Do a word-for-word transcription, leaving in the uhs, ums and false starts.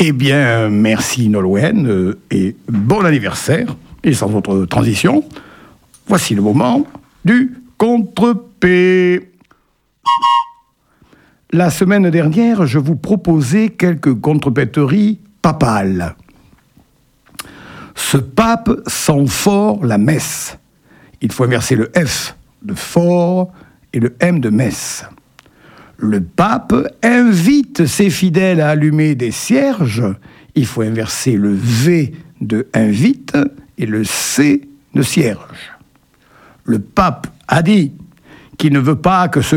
Eh bien, merci Nolwenn euh, et bon anniversaire. Et sans autre transition, voici le moment du contre-P. La semaine dernière, je vous proposais quelques contrepéteries papales. Ce pape sent fort la messe. Il faut inverser le F de fort et le M de messe. Le pape invite ses fidèles à allumer des cierges. Il faut inverser le V de invite et le C de cierge. Le pape a dit qu'il ne veut pas que ce